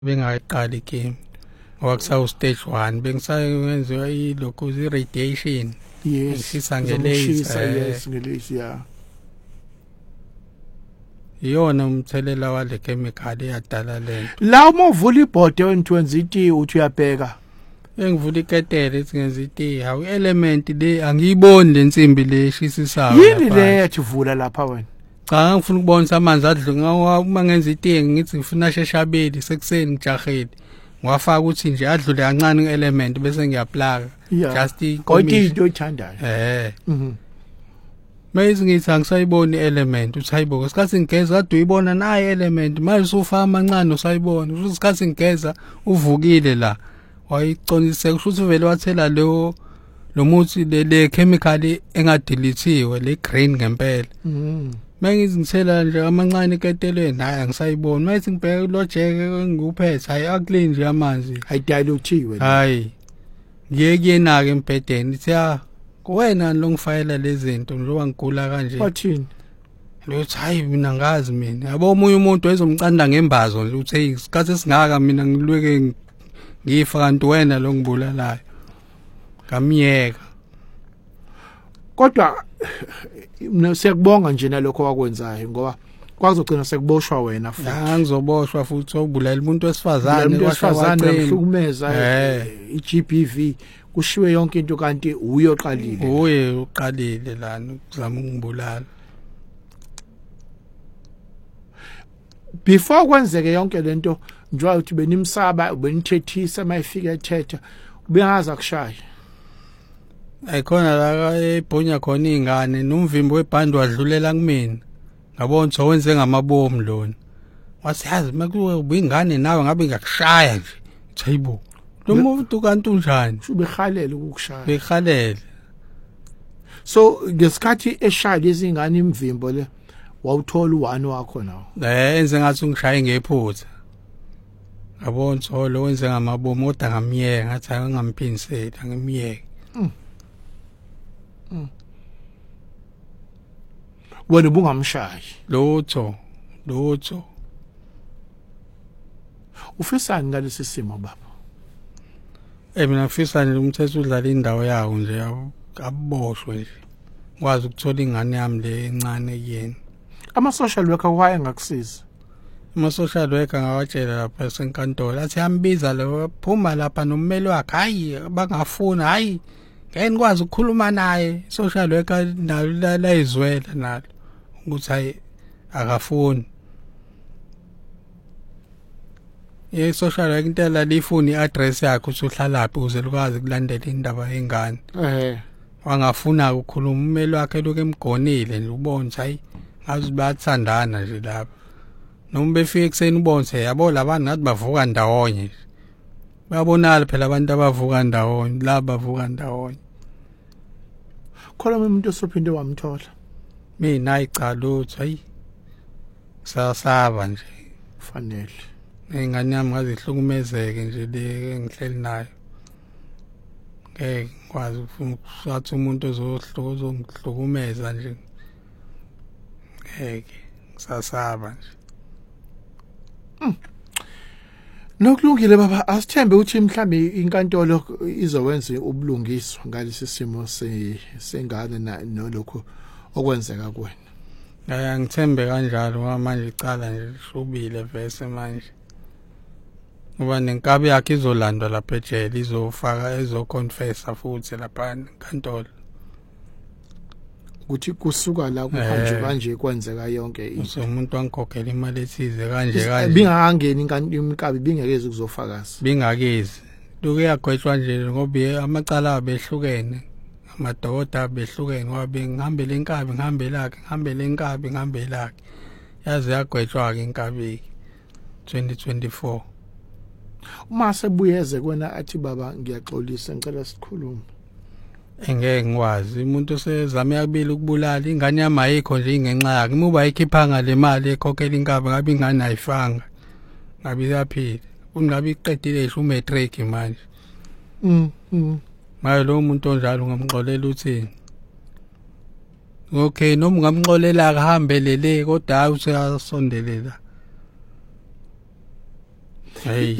bengayiqali igame wakusawu stage 1 bengisayenziwa ilokhu iradiation ngishisa ngelaser yes ngelaser yeah iyona umthelela wale chemical eyadala lento la uma uvula ibhode wenza iti uthi uyabheka engivula iketele ethi ngenza iti hawu element le angiyiboni lensimbi le eshisisayo yini le yathi vula lapha wena cha ngifuna ukubona amanzi adlula uma ngenza iti ngithi ngifuna sheshabeli sekuseni ngijaheli ngwafaka ukuthi nje adlule kancane ngeelement bese ngiyaplaka just into oyithandayo mase ngithi angisayiboni element uthi hayibo isikhathi ngigeza kade uyibona naye element manje usufa amancane usayibona ukuthi isikhathi ngigeza uvukile la wayiconise kusho ukuthi vele wathela lo muthi le chemical engadilithiwe le green ngempela mangithi ngithela nje amancane eketelweni hayi angisayiboni mase ngibheka lo jeke ngikuphethe hayi akulini nje amanzi ayidiluthiwe hayi ngiyeke embedeni ithi wena lo ngifayela lezi zinto njengoba ngigula kanje wathini lothi hayi mina ngazi mina yabo omunye umuntu wezomcanda ngembazo nje uthi isikhathi esingaka mina ngilweke ngifa kanti wena lo ngibulalayo ngamiyeka kodwa mina siyakubonga nje nalokho wakwenzayo ngoba kwazogcina sekuboshwa wena futhi ngizoboshwa futhi obulala umuntu wesifazane wahlukumeza iGBV kushiwe yonke into kanti uye uqalile lana ukuzama ukungibulala before kwenzeke yonke lento njengoba uthi benimsaba benithethisa mayifika ethetha ubengaza kushaya ayikhona la ebhonya khona izingane nomvimbo webhandi wadlulela kumina ngabona ukuthi wenze ngamabomu lona wasiyazi makuwe ubingane nawe ngabe ngakushaya nje hayibo lo muntu kanti unjani ubehalele ukukushaya behalele so ngesikhathi eshaya lezi ingane imvimbo le wawuthola u1 wakho nawo enze ngathi ungishaye ngephutha ngabona ukuthi lo wenze ngamabomu kodwa ngamiyeka ngathi angamphindiseli angimiyeke wena bungamshayi lutho ufisani ngalesi simo baba mina ngifisa nje umthetho udlala indawo yawo nje abuboshwe nje kwazi ukuthola ingane yami le encane kuyena ama social worker waye ngakusiza ama social worker ngawatshela lapha esenkantolo athi ambiza lo phuma lapha nommeli wakhe hayi bangafuna hayi ngeke nikwazi ukukhuluma naye social worker nalo layizwela nalo ukuthi hayi akafuni social worker into lalifuni iaddress yakhe ukuthi uhlalaphi ukuze likwazi ukulandela indaba yengane wangafuna ukukhuluma ummeli wakhe lokho emgonile nje ubone ukuthi hayi ngazi bayathandana nje lapha noma befike ekseni ubone ukuthi yabo labantu ngathi bavuka ndawonye bayabonala phela abantu abavuka ndawonye laba bavuka ndawonye khona umuntu osophinde wamthola mina ayicalutho hayi sasaba nje fanele ingane yami ngaze ihlukumezeke nje le engihleli nayo ngeke kwazi ukuthi umuntu ozongihlukumeza nje ngeke sasaba nje nokulungile baba asithembe ukuthi mhlambe inkantolo izowenza ubulungiswa ngalesi simo sengane nolokho okwenzeka kuwena ngithembe kanjalo ngoba manje icala nje shubile vese manje ngoba nenkabi yakhe izolandwa lapha ejele izofaka ezoconfessa futhi lapha enkantolo ukuthi kusuka la kuhanjwe kanje kwenzeka yonke into umuntu wangikhokhela imali ethize kanje bingakangeni inkabi bingekezi ukuzofakaza bingakezi lokho yagwetshwa nje ngoba amacala abehlukene amadoda behlukene ngoba ngihambele inkabi ngihambele lakhe yaze yagwetshwa ke inkabi 2024 uma sebuyeze kwena athi baba ngiyaxolisa ngicela sikhulume engeke ngikwazi umuntu osezame yakubili ukubulala ingane yami ayikho nje ingenxa yakhe uma ayikhiphanga le mali ekhokhela inkabi ngabe ingane ayifanga ngabe iyaphila ungabe iqedile isho umatric manje maye lo muntu onjalo ngamxolela uthini okay noma ungamxolela akahambe lele kodwa useyasondelela Hey.